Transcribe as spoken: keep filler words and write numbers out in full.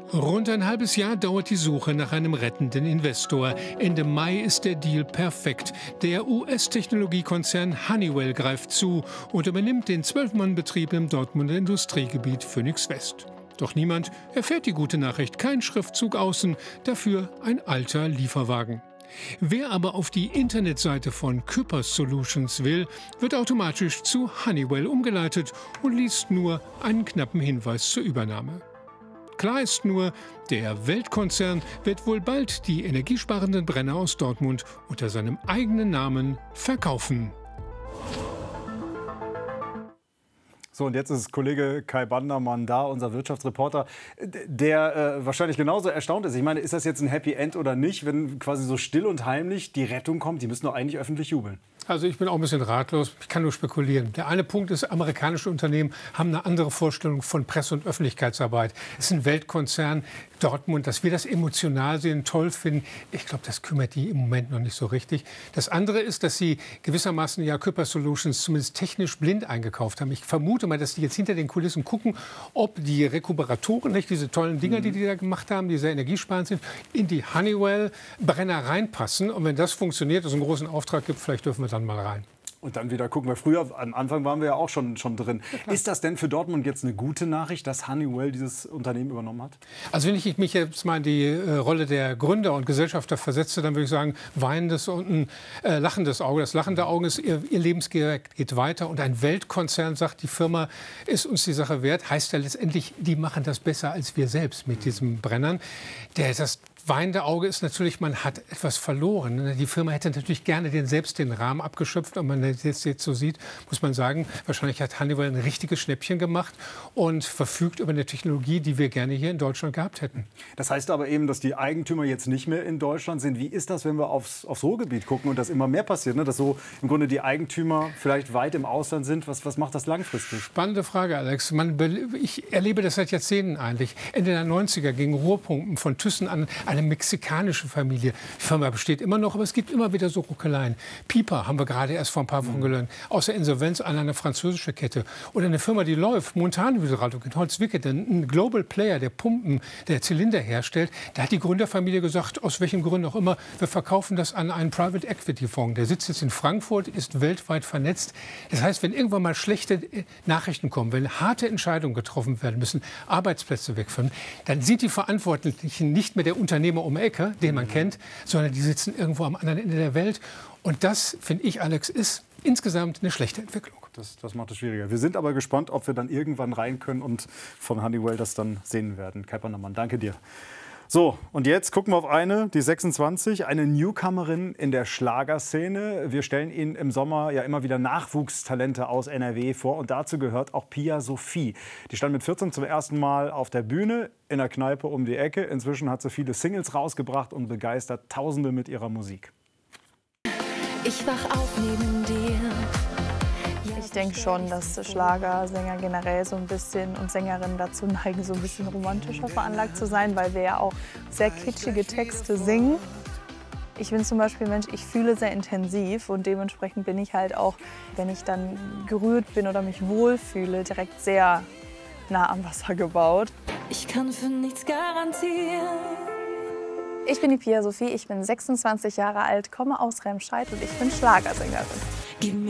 Rund ein halbes Jahr dauert die Suche nach einem rettenden Investor. Ende Mai ist der Deal perfekt. Der U S-Technologiekonzern Honeywell greift zu und übernimmt den Zwölf-Mann-Betrieb im Dortmunder Industriegebiet Phoenix West. Doch niemand erfährt die gute Nachricht. Kein Schriftzug außen, dafür ein alter Lieferwagen. Wer aber auf die Internetseite von Küppers Solutions will, wird automatisch zu Honeywell umgeleitet und liest nur einen knappen Hinweis zur Übernahme. Klar ist nur, der Weltkonzern wird wohl bald die energiesparenden Brenner aus Dortmund unter seinem eigenen Namen verkaufen. So, und jetzt ist Kollege Kai Bandermann da, unser Wirtschaftsreporter, der äh, wahrscheinlich genauso erstaunt ist. Ich meine, ist das jetzt ein Happy End oder nicht, wenn quasi so still und heimlich die Rettung kommt? Die müssen doch eigentlich öffentlich jubeln. Also ich bin auch ein bisschen ratlos. Ich kann nur spekulieren. Der eine Punkt ist, amerikanische Unternehmen haben eine andere Vorstellung von Presse- und Öffentlichkeitsarbeit. Es ist ein Weltkonzern, Dortmund, dass wir das emotional sehen, toll finden. Ich glaube, das kümmert die im Moment noch nicht so richtig. Das andere ist, dass sie gewissermaßen ja Küppers Solutions zumindest technisch blind eingekauft haben. Ich vermute mal, dass die jetzt hinter den Kulissen gucken, ob die Rekuperatoren, nicht diese tollen Dinger, die die da gemacht haben, die sehr energiesparend sind, in die Honeywell-Brenner reinpassen. Und wenn das funktioniert, es einen großen Auftrag gibt, vielleicht dürfen wir dann mal rein. Und dann wieder gucken, weil früher, am Anfang waren wir ja auch schon, schon drin. Ja, ist das denn für Dortmund jetzt eine gute Nachricht, dass Honeywell dieses Unternehmen übernommen hat? Also wenn ich mich jetzt mal in die äh, Rolle der Gründer und Gesellschafter versetze, dann würde ich sagen, weinendes und ein äh, lachendes Auge. Das lachende Auge ist, ihr, ihr Lebensgerät geht weiter. Und ein Weltkonzern sagt, die Firma ist uns die Sache wert. Heißt ja letztendlich, die machen das besser als wir selbst mit diesen Brennern. Der, das weinende Auge ist natürlich, man hat etwas verloren. Die Firma hätte natürlich gerne den, selbst den Rahmen abgeschöpft. Und man das jetzt, jetzt so sieht, muss man sagen, wahrscheinlich hat Honeywell ein richtiges Schnäppchen gemacht und verfügt über eine Technologie, die wir gerne hier in Deutschland gehabt hätten. Das heißt aber eben, dass die Eigentümer jetzt nicht mehr in Deutschland sind. Wie ist das, wenn wir aufs, aufs Ruhrgebiet gucken und das immer mehr passiert, ne? Dass so im Grunde die Eigentümer vielleicht weit im Ausland sind? Was, was macht das langfristig? Spannende Frage, Alex. Man, ich erlebe das seit Jahrzehnten eigentlich. Ende der neunziger gingen Rohrpumpen von Thyssen an eine mexikanische Familie. Die Firma besteht immer noch, aber es gibt immer wieder so Ruckeleien. Piper haben wir gerade erst vor ein paar Wochen gelernt. Aus der Insolvenz an eine französische Kette. Oder eine Firma, die läuft, Montanhydraulik in Holzwickede, ein Global Player, der Pumpen, der Zylinder herstellt. Da hat die Gründerfamilie gesagt, aus welchen Gründen auch immer, wir verkaufen das an einen Private Equity Fonds. Der sitzt jetzt in Frankfurt, ist weltweit vernetzt. Das heißt, wenn irgendwann mal schlechte Nachrichten kommen, wenn harte Entscheidungen getroffen werden müssen, Arbeitsplätze wegführen, dann sind die Verantwortlichen nicht mehr der Unternehmer um die Ecke, den man kennt, sondern die sitzen irgendwo am anderen Ende der Welt. Und das, finde ich, Alex, ist insgesamt eine schlechte Entwicklung. Das, das macht es schwieriger. Wir sind aber gespannt, ob wir dann irgendwann rein können und von Honeywell das dann sehen werden. Kai Bandermann, danke dir. So, und jetzt gucken wir auf eine, die sechsundzwanzig, eine Newcomerin in der Schlagerszene. Wir stellen Ihnen im Sommer ja immer wieder Nachwuchstalente aus N R W vor. Und dazu gehört auch Pia Sophie. Die stand mit vierzehn zum ersten Mal auf der Bühne in der Kneipe um die Ecke. Inzwischen hat sie viele Singles rausgebracht und begeistert Tausende mit ihrer Musik. Ich wach auf neben dir. Ich denke schon, dass Schlagersänger generell so ein bisschen und Sängerinnen dazu neigen, so ein bisschen romantischer veranlagt zu sein, weil wir ja auch sehr kitschige Texte singen. Ich bin zum Beispiel ein Mensch, ich fühle sehr intensiv und dementsprechend bin ich halt auch, wenn ich dann gerührt bin oder mich wohlfühle, direkt sehr nah am Wasser gebaut. Ich kann für nichts garantieren. Ich bin die Pia Sophie, ich bin sechsundzwanzig Jahre alt, komme aus Remscheid und ich bin Schlagersängerin.